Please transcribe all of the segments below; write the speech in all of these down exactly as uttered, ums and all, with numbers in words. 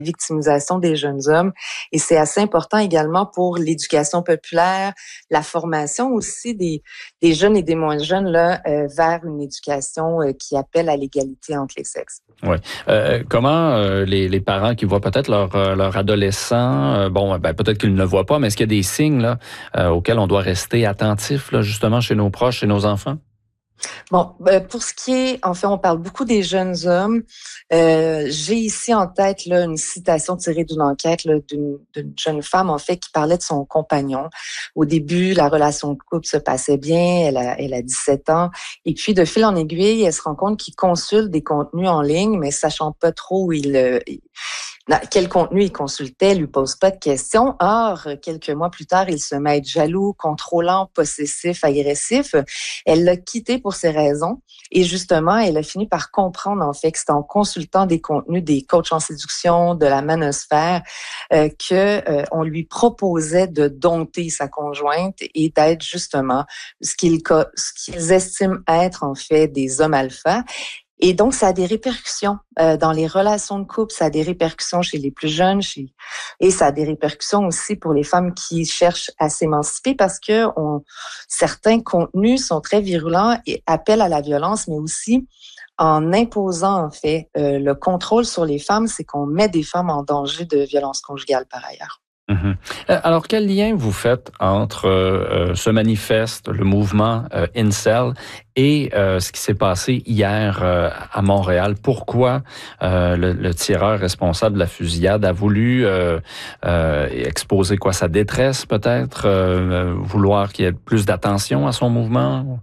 victimisation des jeunes hommes. Et c'est assez important également pour l'éducation populaire, la formation aussi des, des jeunes et des moins jeunes là, euh, vers une éducation euh, qui appelle à l'égalité entre les sexes. Oui. Euh, comment euh, les, les parents qui voient peut-être leur, euh, leur adolescent, euh, bon, ben, peut-être qu'ils ne le voient pas, mais est-ce qu'il y a des signes là, euh, auxquels on doit rester attentif, là, justement, chez nos proches, chez nos enfants? Bon, ben, pour ce qui est, en fait, on parle beaucoup des jeunes hommes. Euh, j'ai ici en tête là une citation tirée d'une enquête là, d'une, d'une jeune femme, en fait, qui parlait de son compagnon. Au début, la relation de couple se passait bien. Elle a, elle a dix-sept ans. Et puis, de fil en aiguille, elle se rend compte qu'il consulte des contenus en ligne, mais sachant pas trop où il... Euh, quel contenu il consultait, lui pose pas de questions. Or, quelques mois plus tard, il se met à être jaloux, contrôlant, possessif, agressif. Elle l'a quitté pour ces raisons. Et justement, elle a fini par comprendre, en fait, que c'était en consultant des contenus des coachs en séduction, de la manosphère, euh, que euh, on lui proposait de dompter sa conjointe et d'être justement ce qu'ils, ce qu'ils estiment être, en fait, des hommes alpha. Et donc, ça a des répercussions euh, dans les relations de couple, ça a des répercussions chez les plus jeunes, chez... et ça a des répercussions aussi pour les femmes qui cherchent à s'émanciper parce que on... certains contenus sont très virulents et appellent à la violence, mais aussi en imposant en fait euh, le contrôle sur les femmes, c'est qu'on met des femmes en danger de violence conjugale par ailleurs. Mmh. Alors, quel lien vous faites entre euh, ce manifeste, le mouvement euh, Incel, et euh, ce qui s'est passé hier euh, à Montréal? Pourquoi euh, le, le tireur responsable de la fusillade a voulu euh, euh, exposer quoi, sa détresse peut-être, euh, vouloir qu'il y ait plus d'attention à son mouvement?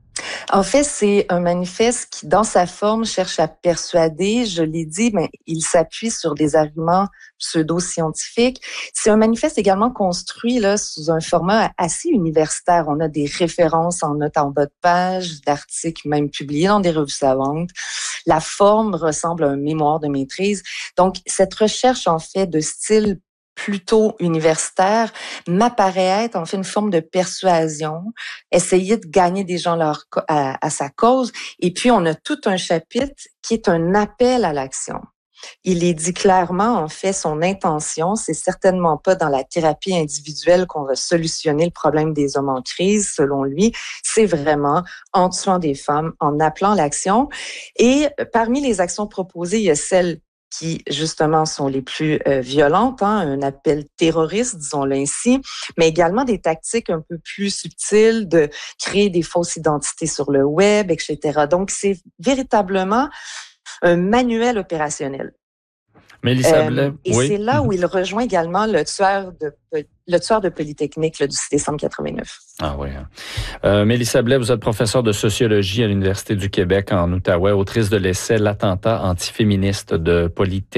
En fait, c'est un manifeste qui, dans sa forme, cherche à persuader, je l'ai dit, mais il s'appuie sur des arguments pseudo-scientifiques. C'est un manifeste également construit là sous un format assez universitaire. On a des références en notes en bas de page, d'articles même publiés dans des revues savantes. La forme ressemble à un mémoire de maîtrise. Donc, cette recherche, en fait, de style plutôt universitaire, m'apparaît être en fait une forme de persuasion, essayer de gagner des gens leur, à, à sa cause. Et puis, on a tout un chapitre qui est un appel à l'action. Il est dit clairement, en fait, son intention, c'est certainement pas dans la thérapie individuelle qu'on va solutionner le problème des hommes en crise, selon lui. C'est vraiment en tuant des femmes, en appelant l'action. Et parmi les actions proposées, il y a celles qui, justement, sont les plus euh, violentes, hein, un appel terroriste, disons-le ainsi, mais également des tactiques un peu plus subtiles de créer des fausses identités sur le web, et cetera. Donc, c'est véritablement un manuel opérationnel. Mélissa Blais, euh, et oui. c'est là où il rejoint également le tueur de, le tueur de Polytechnique là, du six décembre quatre-vingt-neuf. Ah oui. Euh, Mélissa Blais, vous êtes professeure de sociologie à l'Université du Québec en Outaouais, autrice de l'essai « L'attentat antiféministe de Polytechnique ».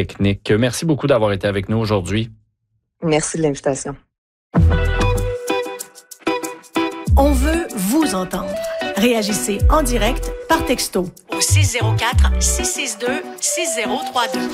Merci beaucoup d'avoir été avec nous aujourd'hui. Merci de l'invitation. On veut vous entendre. Réagissez en direct par texto au six zéro quatre, six six deux, six zéro trois deux.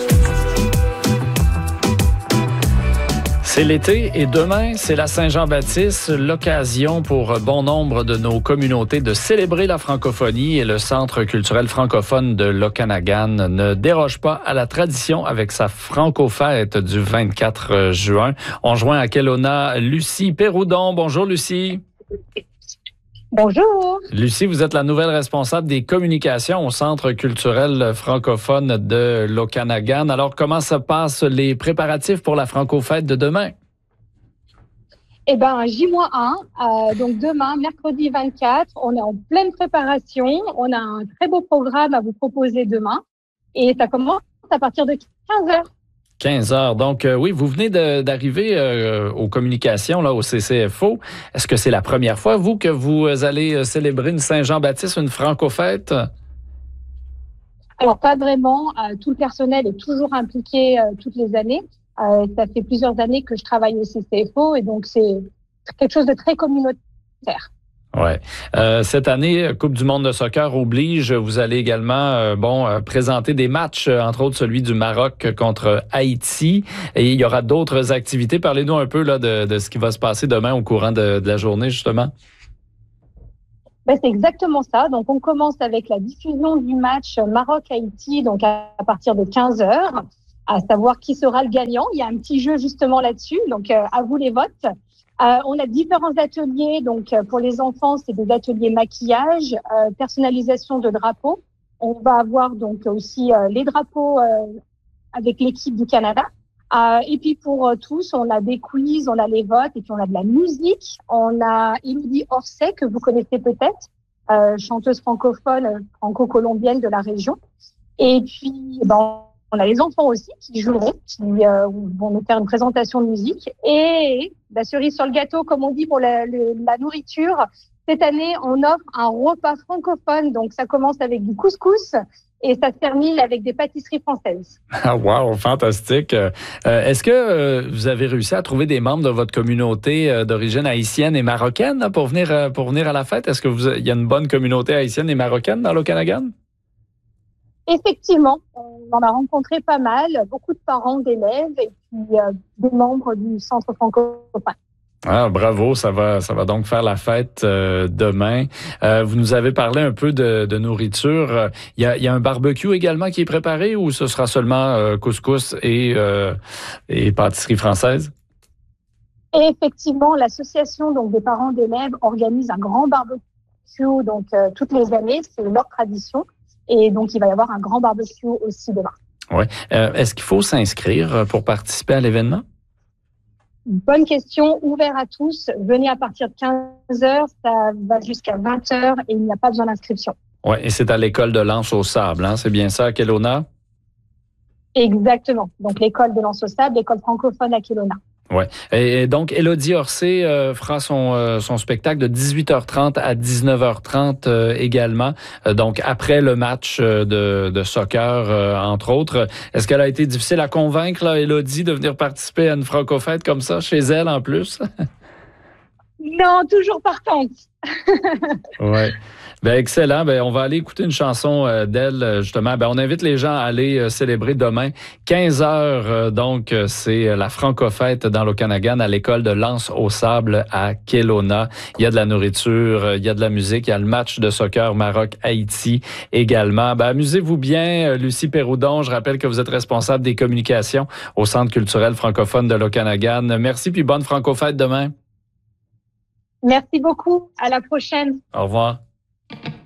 C'est l'été et demain, c'est la Saint-Jean-Baptiste, l'occasion pour bon nombre de nos communautés de célébrer la francophonie et le Centre culturel francophone de l'Okanagan ne déroge pas à la tradition avec sa franco-fête du vingt-quatre juin. On joint à Kelowna Lucie Péroudon. Bonjour Lucie. Bonjour. Lucie, vous êtes la nouvelle responsable des communications au Centre culturel francophone de l'Okanagan. Alors, comment se passent les préparatifs pour la franco-fête de demain? Eh bien, J un, euh, donc demain, mercredi vingt-quatre, on est en pleine préparation. On a un très beau programme à vous proposer demain. Et ça commence à partir de quinze heures. quinze heures. Donc, euh, oui, vous venez de, d'arriver euh, aux communications, là, au C C F O. Est-ce que c'est la première fois, vous, que vous allez célébrer une Saint-Jean-Baptiste, une franco-fête? Alors, pas vraiment. Euh, tout le personnel est toujours impliqué euh, toutes les années. Euh, ça fait plusieurs années que je travaille au C C F O et donc c'est quelque chose de très communautaire. Ouais. Euh, cette année, Coupe du monde de soccer oblige, vous allez également euh, bon euh, présenter des matchs, euh, entre autres celui du Maroc contre Haïti. Et il y aura d'autres activités. Parlez-nous un peu là de, de ce qui va se passer demain au courant de, de la journée, justement. Ben, c'est exactement ça. Donc, on commence avec la diffusion du match Maroc-Haïti, donc à, à partir de quinze heures. à savoir qui sera le gagnant. Il y a un petit jeu justement là-dessus, donc euh, à vous les votes. Euh, on a différents ateliers, donc euh, pour les enfants, c'est des ateliers maquillage, euh, personnalisation de drapeaux. On va avoir donc aussi euh, les drapeaux euh, avec l'équipe du Canada. Euh, et puis pour euh, tous, on a des quiz, on a les votes, et puis on a de la musique. On a Élodie Orsay, que vous connaissez peut-être, euh, chanteuse francophone, euh, franco-colombienne de la région. Et puis, ben, on a les enfants aussi qui joueront, qui euh, vont nous faire une présentation de musique. Et la cerise sur le gâteau, comme on dit pour la, le, la nourriture, cette année, on offre un repas francophone. Donc, ça commence avec du couscous et ça se termine avec des pâtisseries françaises. Ah, wow, fantastique. Euh, est-ce que euh, vous avez réussi à trouver des membres de votre communauté euh, d'origine haïtienne et marocaine là, pour venir euh, pour venir à la fête? Est-ce que vous, il y a une bonne communauté haïtienne et marocaine dans l'Okanagan? Effectivement, on en a rencontré pas mal, beaucoup de parents d'élèves et puis euh, des membres du centre francophone. Ah, bravo, ça va, ça va donc faire la fête euh, demain. Euh, vous nous avez parlé un peu de, de nourriture. Il y a, il y a un barbecue également qui est préparé ou ce sera seulement euh, couscous et, euh, et pâtisserie française? Et effectivement, l'association donc des parents d'élèves organise un grand barbecue donc euh, toutes les années, c'est leur tradition. Et donc, il va y avoir un grand barbecue aussi demain. Oui. Euh, est-ce qu'il faut s'inscrire pour participer à l'événement? Bonne question, ouvert à tous. Venez à partir de quinze heures, ça va jusqu'à vingt heures et il n'y a pas besoin d'inscription. Oui, et c'est à l'école de L'Anse au Sable, hein? C'est bien ça, à Kelowna? Exactement. Donc, l'école de L'Anse au Sable, l'école francophone à Kelowna. Oui. Et donc, Élodie Orsay euh, fera son, euh, son spectacle de dix-huit heures trente à dix-neuf heures trente euh, également. Euh, donc, après le match euh, de, de soccer, euh, entre autres. Est-ce qu'elle a été difficile à convaincre, là, Élodie, de venir participer à une franco-fête comme ça, chez elle en plus? Non, toujours partante. Oui. Ben excellent. Ben on va aller écouter une chanson euh, d'elle justement. Ben on invite les gens à aller euh, célébrer demain quinze heures. Euh, donc c'est la Franco-fête dans l'Okanagan à l'école de L'Anse au Sable à Kelowna. Il y a de la nourriture, il y a de la musique, il y a le match de soccer Maroc-Haïti également. Ben amusez-vous bien, Lucie Péroudon. Je rappelle que vous êtes responsable des communications au Centre culturel francophone de l'Okanagan. Merci puis bonne Franco-fête demain. Merci beaucoup. À la prochaine. Au revoir.